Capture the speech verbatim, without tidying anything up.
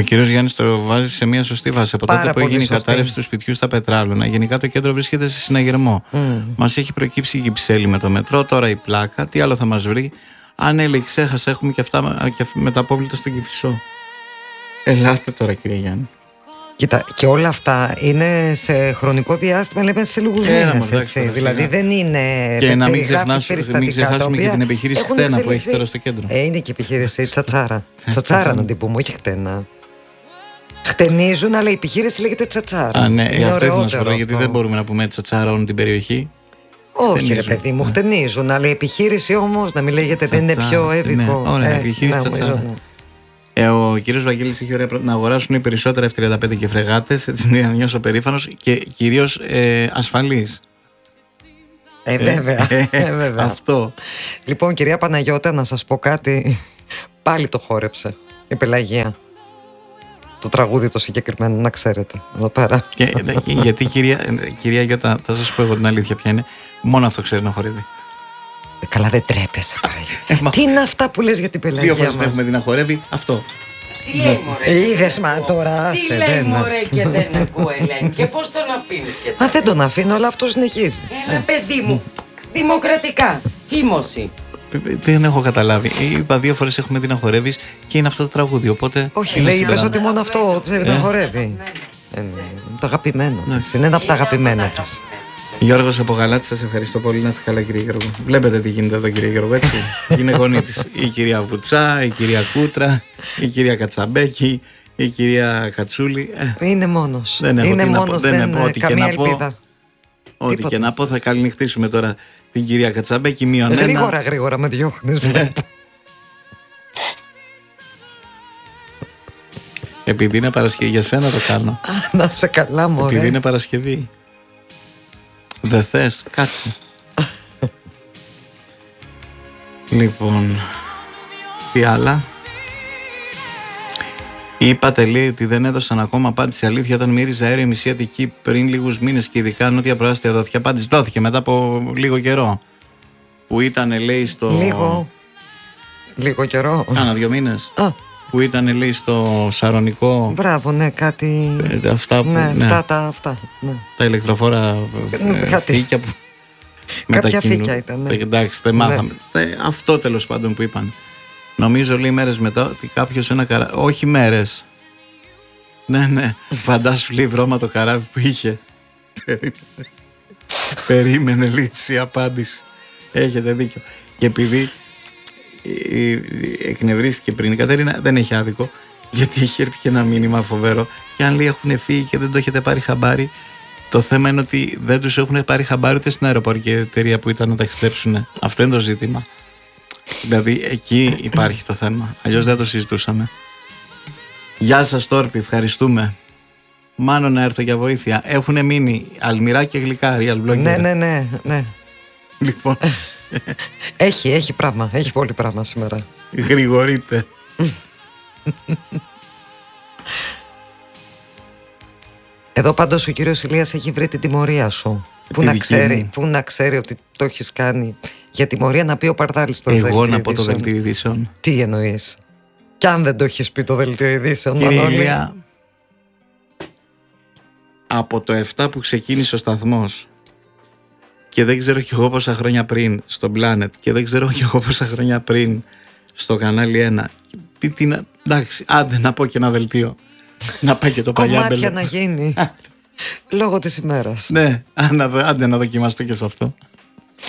κύριος Γιάννης το βάζει σε μια σωστή βάση. Από τότε που έγινε η κατάρρευση του σπιτιού στα Πετράλωνα, γενικά το κέντρο βρίσκεται σε συναγερμό. Mm. Μας έχει προκύψει η Κυψέλη με το μετρό, τώρα η πλάκα. Τι άλλο θα μας βρει? Αν έλεγε, ξέχασα, έχουμε και αυτά και με τα απόβλητα στον Κηφισό. Ελάτε τώρα, κύριε Γιάννη. Κοίτα, και όλα αυτά είναι σε χρονικό διάστημα, λέμε σε λίγους μήνες. Έτσι. Δηλαδή δεν είναι. Και να μην, μην ξεχάσουμε και την επιχείρηση Χτένα που έχει τώρα στο κέντρο. Ε, είναι και επιχείρηση Τσατσάρα. Τσατσάρα να την πούμε, όχι Χτένα. Χτενίζουν, αλλά η επιχείρηση λέγεται Τσατσάρα. Α, ναι, είναι αυτό ήθελα να σου πω, γιατί δεν μπορούμε να πούμε Τσατσάρα όλη την περιοχή. Όχι, ρε παιδί μου, χτενίζουν, αλλά η επιχείρηση όμως να μην λέγεται δεν είναι πιο εύικο. Ωραία, επιχείρηση Τσατσάρα. Ε, ο κύριος Βαγγέλης έχει ωραία να αγοράσουν οι περισσότερα εφ τριάντα πέντε και φρεγάτες, έτσι να νιώσω περήφανος και κυρίως ε, ασφαλής. Ε, βέβαια, ε, ε, βέβαια. Αυτό. Λοιπόν, κυρία Παναγιώτα, να σας πω κάτι. Πάλι το χόρεψε η Πελαγία. Το τραγούδι το συγκεκριμένο, να ξέρετε. Εδώ πέρα. Και, γιατί κυρία, κυρία Γιώτα, θα σας πω εγώ την αλήθεια ποια είναι. Μόνο αυτό ξέρει να χορεύει. Ε, καλά, δεν τρέπεσαι τώρα. Ε, μα... Τι είναι αυτά που λες για την Πελαγία μας? Δύο φορές φορές έχουμε δει να χορεύει αυτό. Τι λέει μωρέ? Είδες μα τώρα. Τι λέει μωρέ και δεν ακούω, Ελένη? Και πώς τον αφήνεις και Μα δεν τον αφήνω, αλλά αυτό συνεχίζει. Έλα παιδί μου, δημοκρατικά, φήμωση. Δεν έχω καταλάβει. Είπα δύο φορές έχουμε δει να χορεύεις και είναι αυτό το τραγούδι. Οπότε. Όχι, λέει, είπες ότι μόνο αυτό ξέρει να χορεύει. Το αγαπημένο της. Είναι ένα από τα αγαπημένα της. Γιώργος από Γαλάτη, σας ευχαριστώ πολύ. Να είστε καλά, κύριε Γιώργο. Βλέπετε τι γίνεται εδώ, κύριε Γιώργο, έτσι. Είναι γονή της. Η κυρία Βουτσά, η κυρία Κούτρα, η κυρία Κατσαμπέκη, η κυρία Κατσούλη. Είναι μόνος. Δεν έχω είναι τι μόνος, να πω. δεν Δεν καμία ελπίδα. Ό,τι Τίποτε. Και να πω, θα καληνυχτήσουμε τώρα την κυρία Κατσαμπέκη μείον ένα. Γρήγορα, γρήγορα με διώχνεις. Επειδή είναι Παρασκευή, για σένα το κάνω. Να σε καλά, μωρέ. Επειδή είναι Παρασκευή. Δεν θες, κάτσε. Λοιπόν, τι άλλα? Είπατε, λέει, ότι δεν έδωσαν ακόμα απάντηση. Αλήθεια, όταν μύριζε αέριο η μισή Αττική πριν λίγους μήνες και ειδικά νότια προάστια δόθηκε απάντηση. Δόθηκε μετά από λίγο καιρό. Που ήταν, λέει, στο. Λίγο. Λίγο καιρό. Κάνα δύο μήνες. Α. Που ήταν, λέει, στο Σαρονικό. Μπράβο, ναι, κάτι. Ε, αυτά που. Ναι, ναι. Αυτά τα. Αυτά, ναι. Τα ηλεκτροφόρα ε, φύκια που. Κάποια φύκια ήταν. Ναι. Εντάξει, δεν μάθαμε. Ναι. Αυτό τέλος πάντων που είπαν. Νομίζω λέει μέρες μετά ότι κάποιος ένα καράβι. Όχι μέρες. Ναι, ναι. Φαντάσου λέει βρώμα το καράβι που είχε. Περίμενε λύση, απάντηση. Έχετε δίκιο. Και επειδή εκνευρίστηκε πριν η Κατερίνα, δεν έχει άδικο. Γιατί είχε έρθει και ένα μήνυμα φοβερό. Και αν λέει έχουν φύγει και δεν το έχετε πάρει χαμπάρι, το θέμα είναι ότι δεν τους έχουν πάρει χαμπάρι ούτε στην αεροπορική εταιρεία που ήταν να ταξιδέψουν. Αυτό είναι το ζήτημα. Δηλαδή εκεί υπάρχει το θέμα. Αλλιώς δεν το συζητούσαμε. Γεια σας Τόρπη, ευχαριστούμε. Μάνο να έρθω για βοήθεια. Έχουν μείνει αλμυρά και γλυκά real blogger. Ναι, ναι, ναι, ναι. Λοιπόν. Έχει, έχει πράγμα. Έχει πολύ πράγμα σήμερα. Γρηγορείτε. Εδώ πάντως ο κύριος Ηλίας έχει βρει την τιμωρία σου. Πού να, ξέρει, πού να ξέρει ότι το έχεις κάνει. Για τιμωρία να πει ο Παρδάλης στο δελτίο ειδήσεων. Εγώ να πω το δελτίο ειδήσεων. Τι εννοείς? Κι αν δεν το έχεις πει το δελτίο ειδήσεων, κύριε Ηλία, από το επτά που ξεκίνησε ο σταθμός και δεν ξέρω κι εγώ πόσα χρόνια πριν στο Planet και δεν ξέρω κι εγώ πόσα χρόνια πριν στο κανάλι ένα. Τι, τι, εντάξει, άντε να πω και ένα δελτίο. Να πάει και το παλιά κομμάτια να γίνει. Λόγω της ημέρας. Ναι, άντε να δοκιμαστώ και σε αυτό.